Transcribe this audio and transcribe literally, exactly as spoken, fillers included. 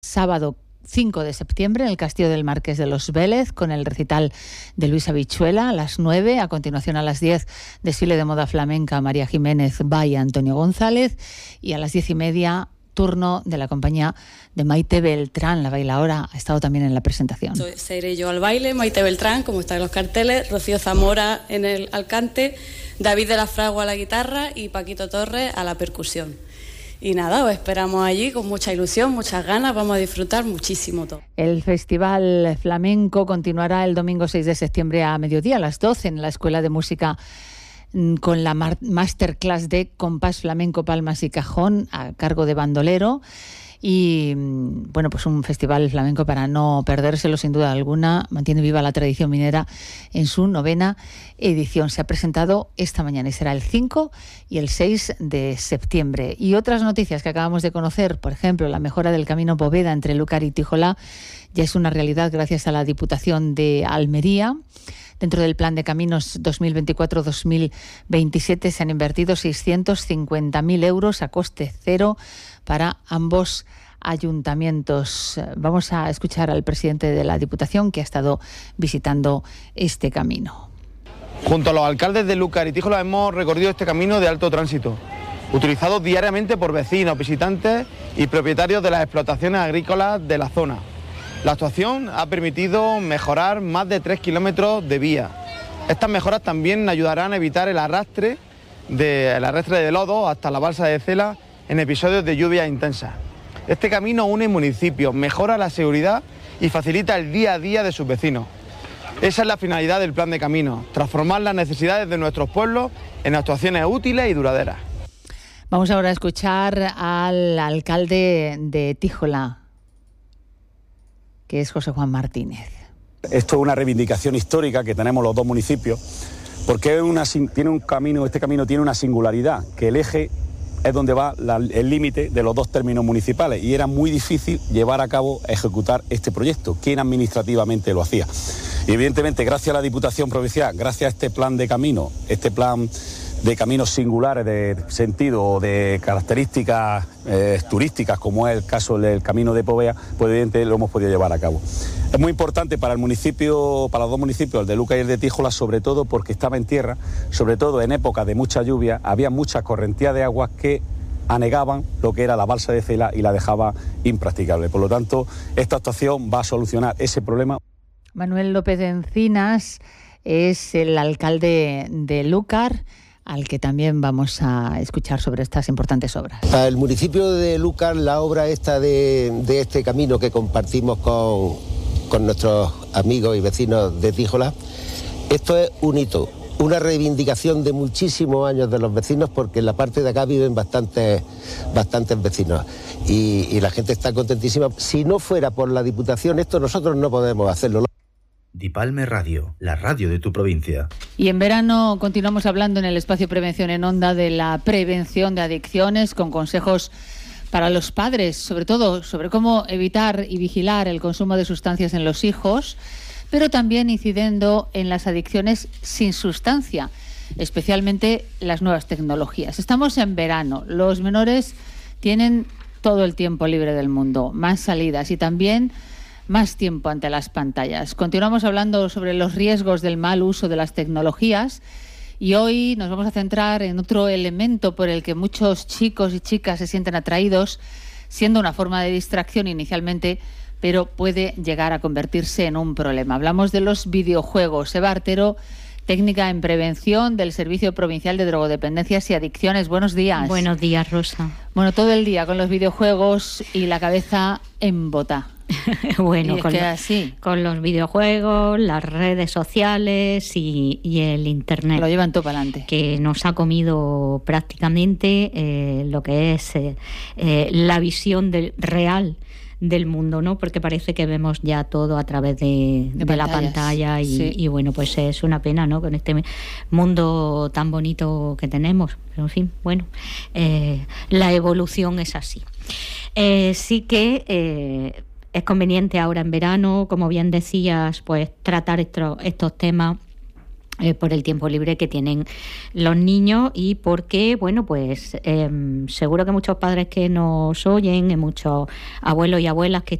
Sábado cinco de septiembre en el Castillo del Marqués de los Vélez, con el recital de Luis Habichuela a las nueve. A continuación, a las diez, desfile de moda flamenca María Jiménez by Antonio González. Y a las diez y media, turno de la compañía de Maite Beltrán, la bailaora. Ha estado también en la presentación. Seré yo al baile, Maite Beltrán, como está en los carteles, Rocío Zamora en el alcante, David de la Fragua a la guitarra y Paquito Torres a la percusión. Y nada, os esperamos allí con mucha ilusión, muchas ganas, vamos a disfrutar muchísimo todo. El Festival Flamenco continuará el domingo seis de septiembre a mediodía, a las doce, en la Escuela de Música, con la masterclass de compás flamenco, palmas y cajón a cargo de bandolero. Y bueno, pues un festival flamenco para no perdérselo, sin duda alguna. Mantiene viva la tradición minera en su novena edición. Se ha presentado esta mañana y será el cinco y el seis de septiembre. Y otras noticias que acabamos de conocer, por ejemplo, la mejora del camino Poveda entre Lúcar y Tíjola ya es una realidad gracias a la Diputación de Almería. Dentro del Plan de Caminos dos mil veinticuatro dos mil veintisiete se han invertido seiscientos cincuenta mil euros a coste cero para ambos ayuntamientos. Vamos a escuchar al presidente de la Diputación, que ha estado visitando este camino. Junto a los alcaldes de Lúcar y Tíjola hemos recorrido este camino de alto tránsito, utilizado diariamente por vecinos, visitantes y propietarios de las explotaciones agrícolas de la zona. La actuación ha permitido mejorar más de tres kilómetros de vía. Estas mejoras también ayudarán a evitar el arrastre de, el arrastre de lodo hasta la balsa de Cela en episodios de lluvia intensa. Este camino une municipios, mejora la seguridad y facilita el día a día de sus vecinos. Esa es la finalidad del Plan de Caminos, transformar las necesidades de nuestros pueblos en actuaciones útiles y duraderas. Vamos ahora a escuchar al alcalde de Tíjola, que es José Juan Martínez. Esto es una reivindicación histórica que tenemos los dos municipios, porque es una, tiene un camino, este camino tiene una singularidad, que el eje es donde va la, el límite de los dos términos municipales, y era muy difícil llevar a cabo, ejecutar este proyecto. ¿Quién administrativamente lo hacía? Y evidentemente, gracias a la Diputación Provincial, gracias a este plan de camino, este plan de caminos singulares de sentido o de características eh, turísticas, como es el caso del camino de Povea, pues evidentemente lo hemos podido llevar a cabo. Es muy importante para el municipio, para los dos municipios, el de Lúcar y el de Tíjola, sobre todo porque estaba en tierra, sobre todo en época de mucha lluvia, había mucha correntía de aguas que anegaban lo que era la balsa de Cela y la dejaba impracticable. Por lo tanto, esta actuación va a solucionar ese problema. Manuel López de Encinas es el alcalde de Lúcar, al que también vamos a escuchar sobre estas importantes obras. Para el municipio de Lúcar, la obra esta de, de este camino que compartimos con, con nuestros amigos y vecinos de Tíjola, esto es un hito, una reivindicación de muchísimos años de los vecinos, porque en la parte de acá viven bastantes, bastantes vecinos y, y la gente está contentísima. Si no fuera por la Diputación, esto nosotros no podemos hacerlo. Dipalme Radio, la radio de tu provincia. Y en verano continuamos hablando en el espacio Prevención en Onda de la prevención de adicciones, con consejos para los padres, sobre todo sobre cómo evitar y vigilar el consumo de sustancias en los hijos, pero también incidiendo en las adicciones sin sustancia, especialmente las nuevas tecnologías. Estamos en verano, los menores tienen todo el tiempo libre del mundo, más salidas y también más tiempo ante las pantallas. Continuamos hablando sobre los riesgos del mal uso de las tecnologías y hoy nos vamos a centrar en otro elemento por el que muchos chicos y chicas se sienten atraídos, siendo una forma de distracción inicialmente, pero puede llegar a convertirse en un problema. Hablamos de los videojuegos. Eva Artero, técnica en prevención del Servicio Provincial de Drogodependencias y Adicciones. Buenos días. Buenos días, Rosa. Bueno, todo el día con los videojuegos y la cabeza en bota. Bueno, y con, es que lo, así. con los videojuegos, las redes sociales y, y el internet. Lo llevan todo para adelante. Que nos ha comido prácticamente eh, lo que es eh, eh, la visión del, real del mundo, ¿no? Porque parece que vemos ya todo a través de, de, de la pantalla y, sí. y bueno, pues es una pena, ¿no? Con este mundo tan bonito que tenemos. Pero en fin, bueno, eh, la evolución es así. Eh, sí que eh, es conveniente ahora en verano, como bien decías, pues tratar estos, estos temas Eh, por el tiempo libre que tienen los niños y porque, bueno, pues eh, seguro que muchos padres que nos oyen, y muchos abuelos y abuelas que